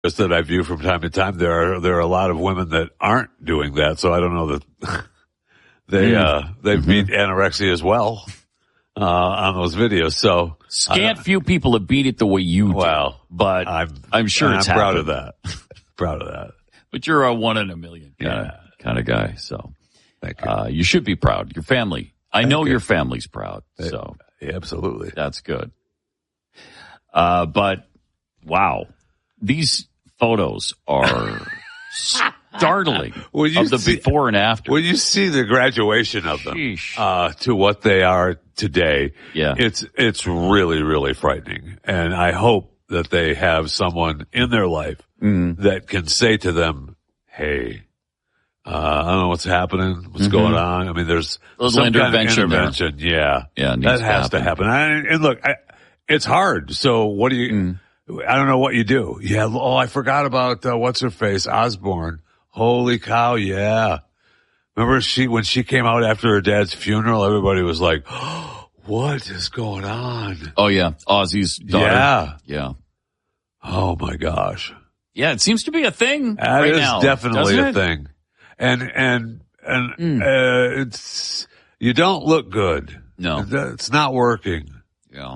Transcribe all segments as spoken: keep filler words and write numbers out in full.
that I view from time to time, there are there are a lot of women that aren't doing that. So I don't know that they mm. uh, they mm-hmm. beat anorexia as well uh, on those videos. So scant uh, few people have beat it the way you do. Well, but I'm I'm sure I'm it's proud happened. of that. proud of that. But you're a one in a million kind of yeah. kind of guy. So thank you. Uh, you should be proud. Your family. I thank know you. your family's proud. So yeah, absolutely, that's good. Uh, but wow, these photos are startling when you of the see, before and after. When you see the graduation of them uh, to what they are today, yeah. it's it's really, really frightening. And I hope that they have someone in their life mm. that can say to them, hey, uh, I don't know what's happening, what's mm-hmm. going on. I mean, there's some intervention kind of intervention. There. Yeah, yeah, that has to happen. to happen. I, and look, I, it's hard. So what do you... Mm. I don't know what you do. Yeah. Oh, I forgot about, uh, what's her face? Osborne. Holy cow. Yeah. Remember she, when she came out after her dad's funeral, everybody was like, oh, what is going on? Oh yeah. Ozzy's daughter. Yeah. Yeah. Oh my gosh. Yeah. It seems to be a thing That right is now, definitely a it? thing. And, and, and, mm. uh, it's, you don't look good. No. It's not working. Yeah.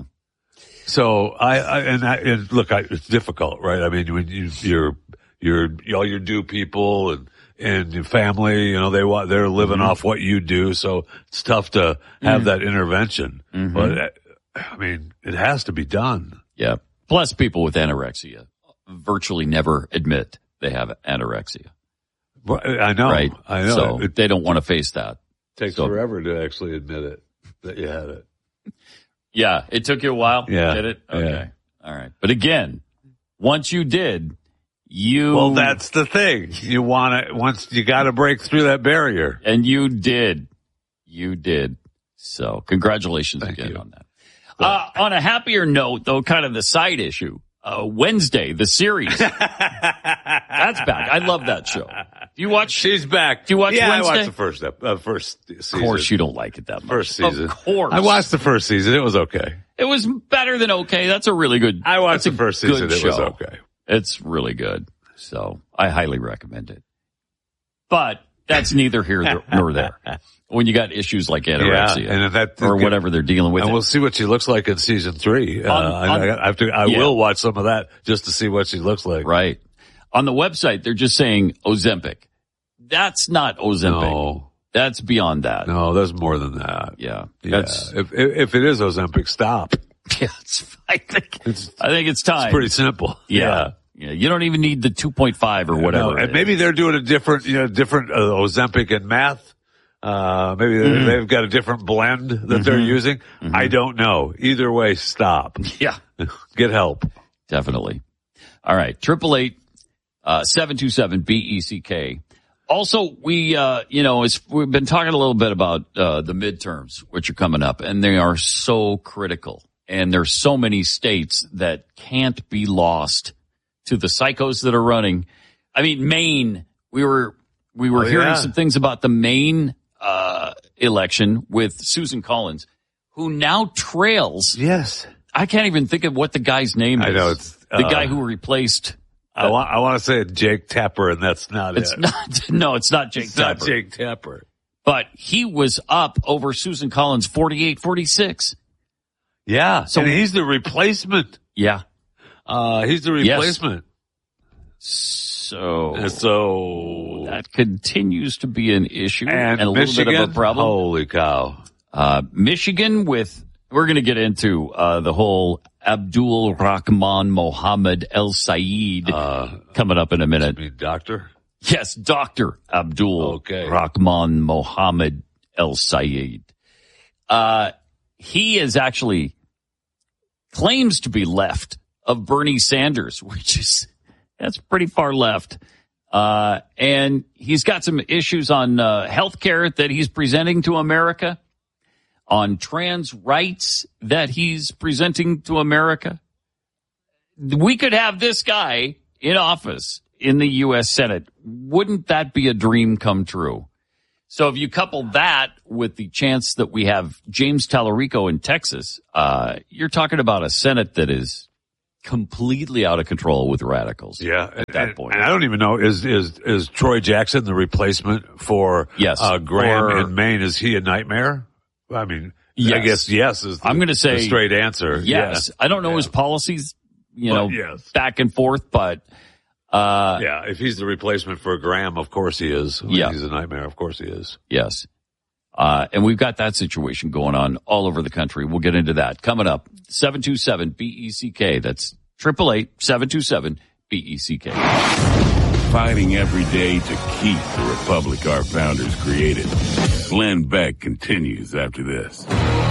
So I, I and I, and look, I, it's difficult, right? I mean, when you, you're, you're, all your do people and, and your family, you know, they want, they're living mm-hmm. off what you do. So it's tough to have mm-hmm. that intervention. Mm-hmm. But I mean, it has to be done. Yeah. Plus people with anorexia virtually never admit they have anorexia. Well, I know. Right. I know. So it, they don't want to face that. It takes so, forever to actually admit it, that you had it. Yeah, it took you a while. Yeah, did it? Okay, yeah. All right. But again, once you did, you well, that's the thing. You want to once you got to break through that barrier, and you did. You did. So, congratulations Thank again you. on that. Uh, on a happier note, though, kind of the side issue. Uh, Wednesday, the series. That's back. I love that show. Do you watch? She's back. Do you watch yeah, Wednesday? I watched the first ep- uh, first season. Of course you don't like it that much. First season. Of course. I watched the first season. It was okay. It was better than okay. That's a really good. I watched the first season. It show. was okay. It's really good. So I highly recommend it. But that's neither here nor there. When you got issues like anorexia yeah, and that, or whatever they're dealing with. And we'll see what she looks like in season three. On, uh, on, I, I have to, I yeah. will watch some of that just to see what she looks like. Right. On the website, they're just saying Ozempic. That's not Ozempic. No. That's beyond that. No, there's more than that. Yeah. yeah. That's, if, if if it is Ozempic, stop. Yeah, it's, I think it's, I think it's time. It's pretty simple. Yeah. yeah. Yeah, you don't even need the two point five or whatever. No, and maybe they're doing a different, you know, different uh, Ozempic and meth. Uh, maybe mm-hmm. they've got a different blend that mm-hmm. they're using. Mm-hmm. I don't know. Either way, stop. Yeah. Get help. Definitely. All right. Triple eight, uh, seven two seven B E C K. Also, we, uh, you know, it's, we've been talking a little bit about, uh, the midterms, which are coming up, and they are so critical. And there's so many states that can't be lost to the psychos that are running. I mean, Maine, we were, we were oh, hearing yeah. some things about the Maine, uh, election with Susan Collins, who now trails. Yes. I can't even think of what the guy's name is. I know it's, uh, the guy who replaced. I want, I want to say Jake Tapper, and that's not it's it. Not, no, it's not Jake it's Tapper. not Jake Tapper. But he was up over Susan Collins forty-eight forty-six. Yeah. So and he's the replacement. Yeah. Uh, he's the replacement. Yes. So, and so that continues to be an issue and, and a Michigan, little bit of a problem. Holy cow. Uh, Michigan with, we're going to get into, uh, the whole Abdul Rahman Mohammed El Sayed uh, coming up in a minute. You mean doctor? Yes, Doctor Abdul okay. Rahman Mohammed El Sayed. Uh, he is actually claims to be left of Bernie Sanders, which is, that's pretty far left. Uh, and he's got some issues on, uh, healthcare that he's presenting to America, on trans rights that he's presenting to America. We could have this guy in office in the U S Senate. Wouldn't that be a dream come true? So if you couple that with the chance that we have James Tallarico in Texas, uh, you're talking about a Senate that is completely out of control with radicals. Yeah, at that and, point. And I don't even know, is is is Troy Jackson the replacement for yes. uh, Graham or, in Maine? Is he a nightmare? I mean, yes. I guess yes is the, I'm going to say the straight answer. Yes. Yeah. I don't know yeah. his policies, you but know, yes. back and forth, but uh, yeah, if he's the replacement for Graham, of course he is. When yeah. he's a nightmare, of course he is. Yes. Uh, and we've got that situation going on all over the country. We'll get into that coming up. seven two seven B E C K. That's eight eight eight, seven two seven, B E C K. Fighting every day to keep the republic our founders created. Glenn Beck continues after this.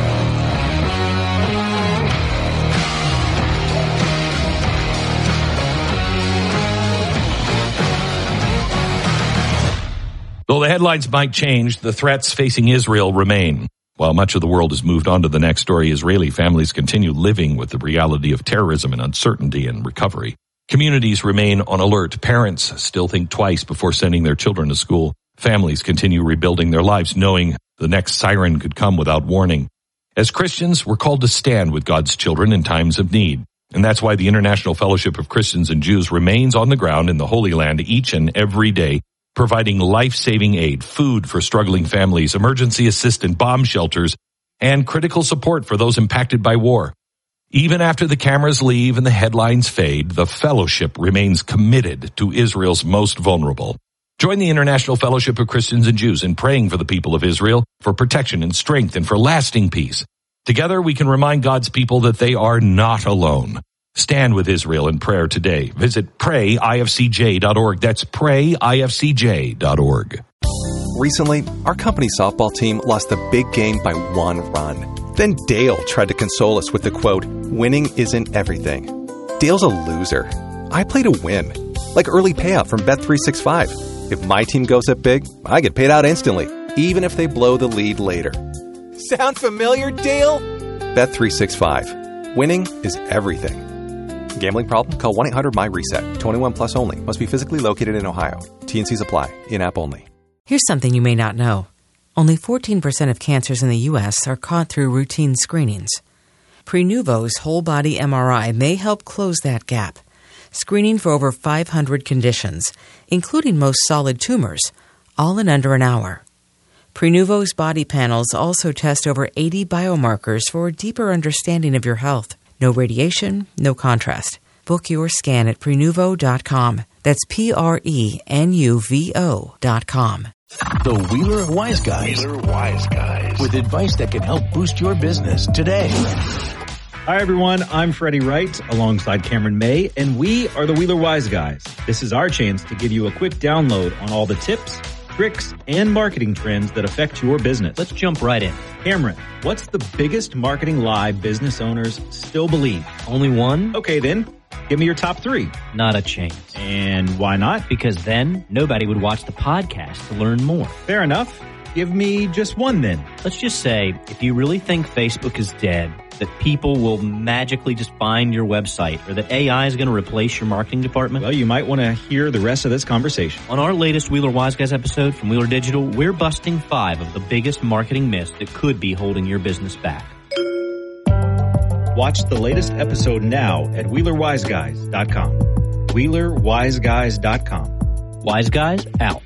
Though the headlines might change, the threats facing Israel remain. While much of the world has moved on to the next story, Israeli families continue living with the reality of terrorism and uncertainty and recovery. Communities remain on alert. Parents still think twice before sending their children to school. Families continue rebuilding their lives, knowing the next siren could come without warning. As Christians, we're called to stand with God's children in times of need. And that's why the International Fellowship of Christians and Jews remains on the ground in the Holy Land each and every day, providing life-saving aid, food for struggling families, emergency assistance, bomb shelters, and critical support for those impacted by war. Even after the cameras leave and the headlines fade, the fellowship remains committed to Israel's most vulnerable. Join the International Fellowship of Christians and Jews in praying for the people of Israel, for protection and strength, and for lasting peace. Together, we can remind God's people that they are not alone. Stand with Israel in prayer today. Visit pray I F C J dot org. That's pray I F C J dot org. Recently, our company softball team lost the big game by one run. Then Dale tried to console us with the quote, "Winning isn't everything." Dale's a loser. I play to win. Like early payout from Bet three sixty-five. If my team goes up big, I get paid out instantly, even if they blow the lead later. Sound familiar, Dale? Bet three sixty-five. Winning is everything. Gambling problem? Call one eight hundred M Y reset. twenty-one plus only. Must be physically located in Ohio. T and Cs apply. In-app only. Here's something you may not know. Only fourteen percent of cancers in the U S are caught through routine screenings. Prenuvo's whole-body M R I may help close that gap, screening for over five hundred conditions, including most solid tumors, all in under an hour. Prenuvo's body panels also test over eighty biomarkers for a deeper understanding of your health. No radiation, no contrast. Book your scan at Prenuvo dot com. That's P R E N U V O dot com. The Wheeler Wise Guys. Wheeler Wise Guys. With advice that can help boost your business today. Hi, everyone. I'm Freddie Wright alongside Cameron May, and we are the Wheeler Wise Guys. This is our chance to give you a quick download on all the tips, tricks, and marketing trends that affect your business. Let's jump right in. Cameron, what's the biggest marketing lie business owners still believe? Only one? Okay, then. Give me your top three. Not a chance. And why not? Because then nobody would watch the podcast to learn more. Fair enough. Give me just one then. Let's just say, if you really think Facebook is dead, that people will magically just find your website, or that A I is going to replace your marketing department? Well, you might want to hear the rest of this conversation. On our latest Wheeler Wise Guys episode from Wheeler Digital, we're busting five of the biggest marketing myths that could be holding your business back. Watch the latest episode now at Wheeler Wise Guys dot com. Wheeler Wise Guys dot com. Wise Guys, out.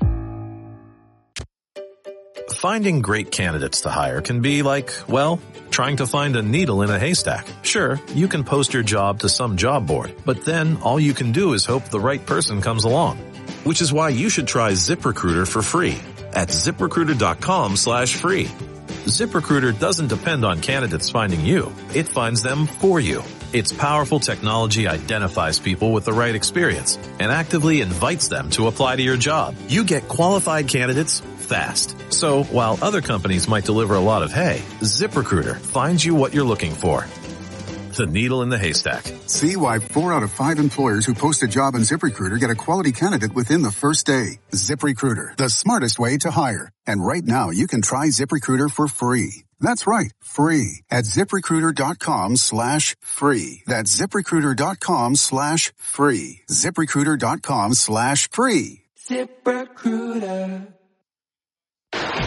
Finding great candidates to hire can be like, well, trying to find a needle in a haystack. Sure, you can post your job to some job board, but then all you can do is hope the right person comes along. Which is why you should try ZipRecruiter for free at ZipRecruiter.com slash free. ZipRecruiter doesn't depend on candidates finding you. It finds them for you. Its powerful technology identifies people with the right experience and actively invites them to apply to your job. You get qualified candidates fast. So while other companies might deliver a lot of hay, ZipRecruiter finds you what you're looking for. The needle in the haystack. See why four out of five employers who post a job on ZipRecruiter get a quality candidate within the first day. ZipRecruiter, the smartest way to hire. And right now, you can try ZipRecruiter for free. That's right, free at ZipRecruiter.com slash free. That's ZipRecruiter.com slash free. ZipRecruiter.com slash free. ZipRecruiter.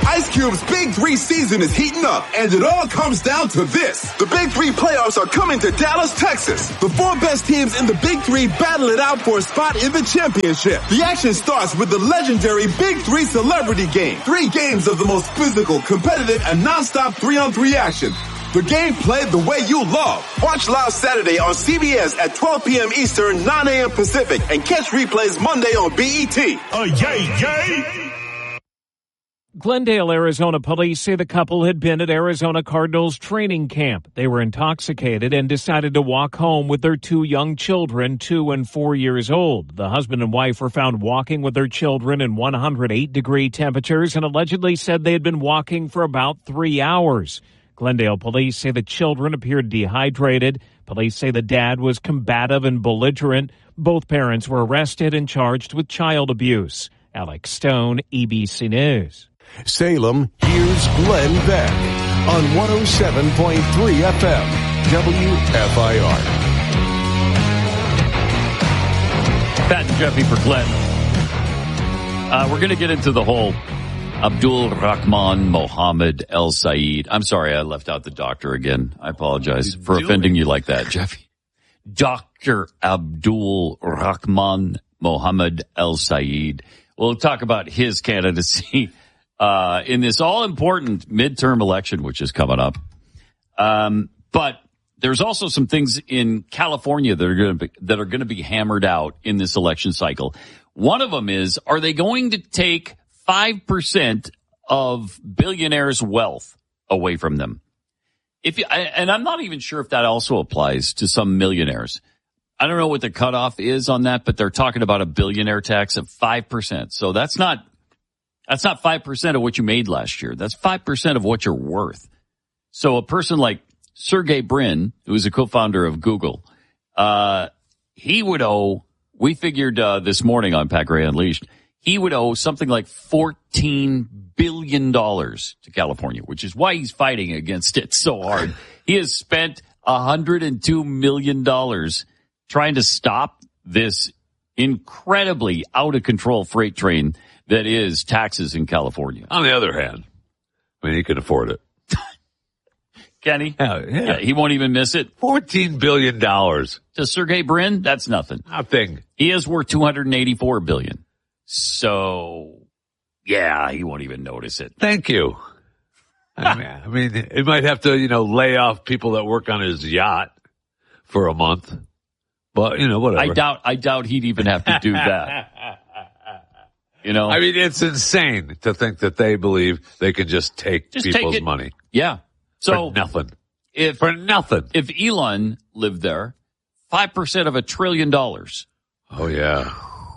Ice Cube's Big Three season is heating up, and it all comes down to this. The Big Three playoffs are coming to Dallas, Texas. The four best teams in the Big Three battle it out for a spot in the championship. The action starts with the legendary Big Three Celebrity Game. Three games of the most physical, competitive, and non-stop three-on-three action. The game played the way you love. Watch live Saturday on C B S at twelve p.m. Eastern, nine a.m. Pacific, and catch replays Monday on B E T. Oh, yay, yay! Glendale, Arizona police say the couple had been at Arizona Cardinals training camp. They were intoxicated and decided to walk home with their two young children, two and four years old. The husband and wife were found walking with their children in one hundred eight degree temperatures and allegedly said they had been walking for about three hours. Glendale police say the children appeared dehydrated. Police say the dad was combative and belligerent. Both parents were arrested and charged with child abuse. Alex Stone, E B C News. Salem, here's Glenn Beck on one oh seven point three F M, W F I R. Pat and Jeffy for Glenn. Uh, we're going to get into the whole Abdul Rahman Mohammed El Sayed. I'm sorry I left out the doctor again. I apologize for offending you like that, Jeffy. Doctor Abdul Rahman Mohammed El Sayed. We'll talk about his candidacy uh, in this all-important midterm election, which is coming up. Um, but there's also some things in California that are going to be, that are going to be hammered out in this election cycle. One of them is, are they going to take five percent of billionaires' wealth away from them? If you, and I'm not even sure if that also applies to some millionaires. I don't know what the cutoff is on that, but they're talking about a billionaire tax of five percent. So that's not, that's not five percent of what you made last year. That's five percent of what you're worth. So a person like Sergey Brin, who is a co-founder of Google, uh, he would owe, we figured uh, this morning on Pat Gray Unleashed, he would owe something like fourteen billion dollars to California, which is why he's fighting against it so hard. He has spent one hundred two million dollars trying to stop this incredibly out-of-control freight train that is taxes in California. On the other hand, I mean, he can afford it. Kenny? Yeah, yeah. yeah, he won't even miss it. fourteen billion dollars. To Sergey Brin, that's nothing. Nothing. He is worth two hundred eighty-four billion dollars. So, yeah, he won't even notice it. Thank you. I mean, I mean, he might have to, you know, lay off people that work on his yacht for a month. But, you know, whatever. I doubt, I doubt he'd even have to do that. You know? I mean, it's insane to think that they believe they can just take just people's take it, money. Yeah. So for nothing. If, for nothing. If Elon lived there, five percent of a trillion dollars. Oh, yeah.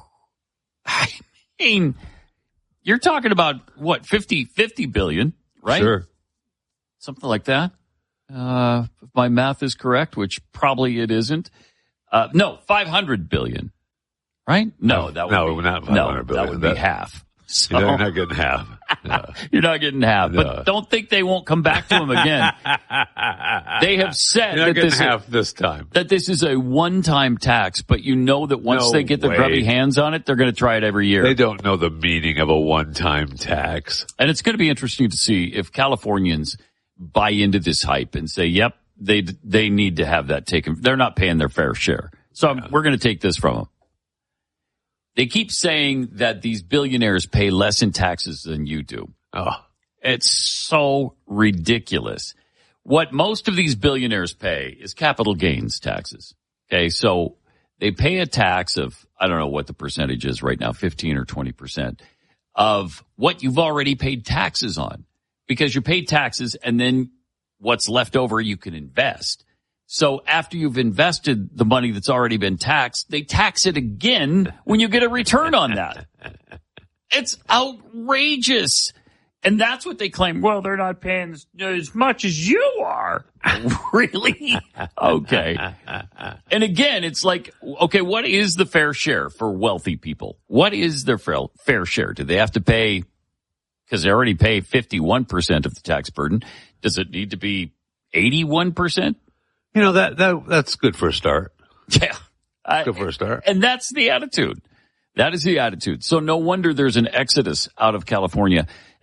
I mean, you're talking about, what, fifty, fifty billion, right? Sure. Something like that. Uh, if my math is correct, which probably it isn't. Uh, no, five hundred billion, right? No, that would no, be, not five hundred no, billion. That would that, be half. So, you're not getting half. No. You're not getting half. No. But don't think they won't come back to him again. They have said you're not that getting this half is, this time. that this is a one-time tax, but you know that once No they get their way. grubby hands on it, they're going to try it every year. They don't know the meaning of a one-time tax. And it's going to be interesting to see if Californians buy into this hype and say, yep, they they need to have that taken. They're not paying their fair share. So yeah. we're going to take this from them. They keep saying that these billionaires pay less in taxes than you do. Oh, it's so ridiculous. What most of these billionaires pay is capital gains taxes. Okay, so they pay a tax of, I don't know what the percentage is right now, fifteen or twenty percent of what you've already paid taxes on, because you pay taxes and then what's left over you can invest. So after you've invested the money that's already been taxed, they tax it again when you get a return on that. It's outrageous. And that's what they claim. Well, they're not paying as, as much as you are. Really? Okay. And again, it's like, okay, what is the fair share for wealthy people? What is their fair share? Do they have to pay, because they already pay fifty-one percent of the tax burden, does it need to be eighty-one percent? You know, that, that that's good for a start. Yeah. Good for a start. And that's the attitude. That is the attitude. So no wonder there's an exodus out of California.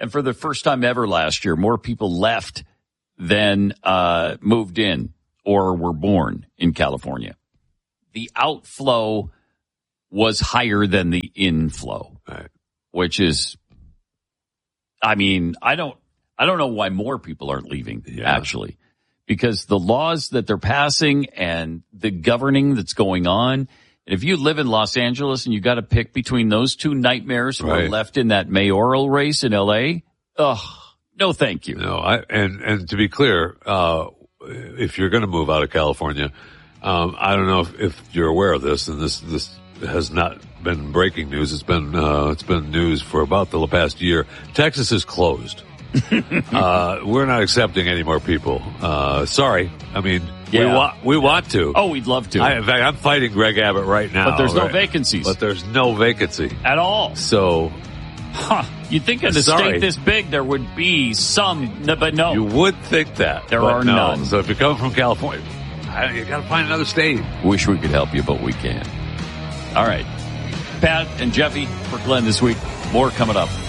And for the first time ever last year, more people left than uh, moved in or were born in California. The outflow was higher than the inflow, right. which is, I mean, I don't, I don't know why more people aren't leaving, yeah. actually, because the laws that they're passing and the governing that's going on. And if you live in Los Angeles and you got to pick between those two nightmares who right. are left in that mayoral race in L A, ugh, no, thank you. No, I, and, and to be clear, uh, if you're going to move out of California, um, I don't know if, if you're aware of this, and this, this has not been breaking news. It's been, uh, it's been news for about the past year. Texas is closed. uh, we're not accepting any more people. Uh, sorry. I mean, yeah. we want, we want to. Oh, we'd love to. I, in fact, I'm fighting Greg Abbott right now. But there's right? no vacancies. But there's no vacancy. At all. So. Huh. You'd think in a Sorry. state this big there would be some, but no. You would think that. There but are no. none. So if you come from California, you got to find another state. Wish we could help you, but we can't. All right. Pat and Jeffy for Glenn this week. More coming up.